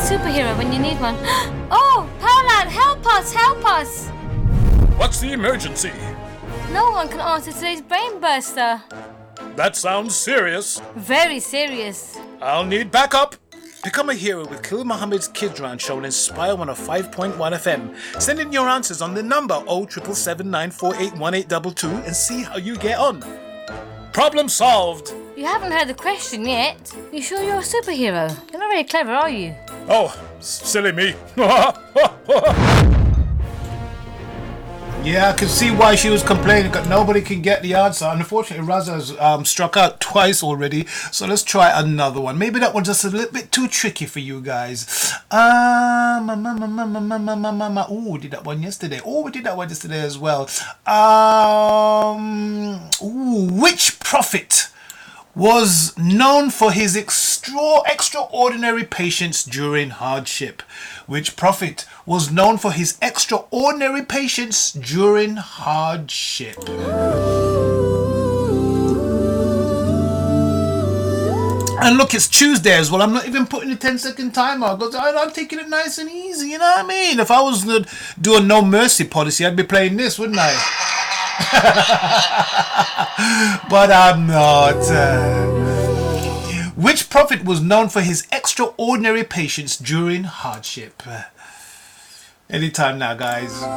superhero when you need one. Oh, Powerlad, help us, help us! What's the emergency? No one can answer today's brain burster. That sounds serious. Very serious. I'll need backup. Become a hero with Khalil Muhammad's Kids Round Show and Inspire 105.1 FM. Send in your answers on the number 07779481822 and see how you get on. Problem solved. You haven't heard the question yet. You sure you're a superhero? You're not very clever, are you? Oh, silly me. Yeah, I can see why she was complaining, because nobody can get the answer. Unfortunately, Raza has struck out twice already, so let's try another one. Maybe that one's just a little bit too tricky for you guys. Oh, we did that one yesterday. Oh, we did that one yesterday as well. Which prophet was known for his extraordinary patience during hardship? Which prophet was known for his extraordinary patience during hardship? And look, it's Tuesday as well. I'm not even putting a 10-second timer because I'm taking it nice and easy, you know what I mean? If I was going to do a no mercy policy, I'd be playing this, wouldn't I? But I'm not. Which prophet was known for his extraordinary patience during hardship? Anytime now, guys.